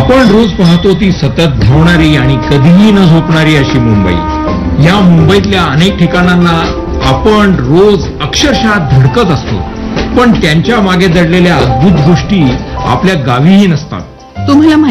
आपण रोज पाहतो ती सतत धावणारी आणि कधीही न झोपणारी अशी मुंबई. या मुंबईतल्या अनेक ठिकाणांना आपण रोज अक्षरशः धडकत असतो, पण त्यांच्या मागे दडलेल्या अद्भुत गोष्टी आपल्या गावीही नसतात. तुम्हाला